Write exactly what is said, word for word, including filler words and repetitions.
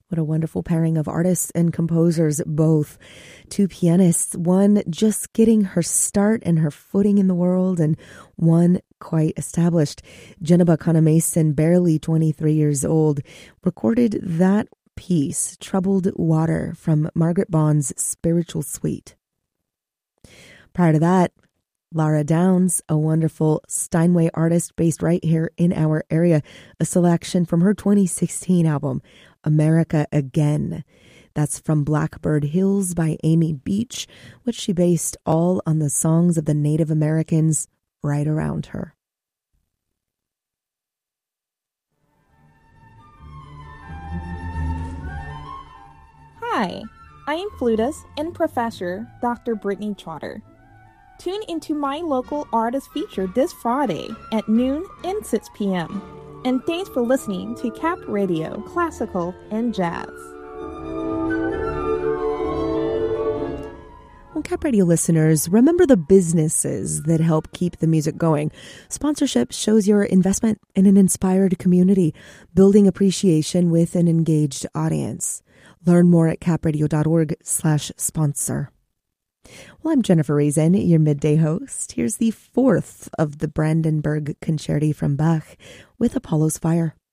What a wonderful pairing of artists and composers, both. Two pianists, one just getting her start and her footing in the world, and one quite established. Jeneba Kana-Mason, barely twenty-three years old, recorded that piece, Troubled Water, from Margaret Bond's Spiritual Suite. Prior to that, Lara Downs, a wonderful Steinway artist based right here in our area, a selection from her twenty sixteen album, America Again. That's from Blackbird Hills by Amy Beach, which she based all on the songs of the Native Americans right around her. Hi, I am flutist and professor Doctor Brittany Trotter. Tune into my local artist feature this Friday at noon and six p.m. And thanks for listening to Cap Radio, Classical and Jazz. Well, Cap Radio listeners, remember the businesses that help keep the music going. Sponsorship shows your investment in an inspired community, building appreciation with an engaged audience. Learn more at capradio.org slash sponsor. Well, I'm Jennifer Reason, your midday host. Here's the fourth of the Brandenburg Concerti from Bach with Apollo's Fire.